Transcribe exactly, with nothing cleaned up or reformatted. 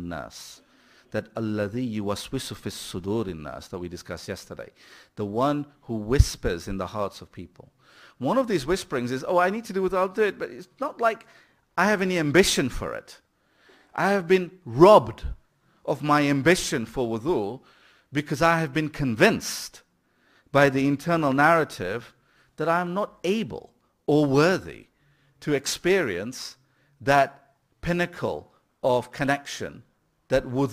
nas. That alladhi yuwaswisu fi sudurin nas that we discussed yesterday. The one who whispers in the hearts of people. One of these whisperings is, oh, I need to do it, I'll do it. But it's not like I have any ambition for it. I have been robbed of my ambition for wudu because I have been convinced by the internal narrative that I am not able or worthy to experience that pinnacle of connection that wudu